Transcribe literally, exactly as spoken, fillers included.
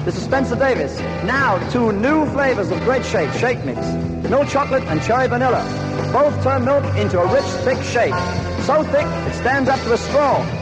This is Spencer Davis. Now, two new flavors of great shake, Shake Mix. Milk chocolate and cherry vanilla. Both turn milk into a rich, thick shake. So thick, it stands up to a straw.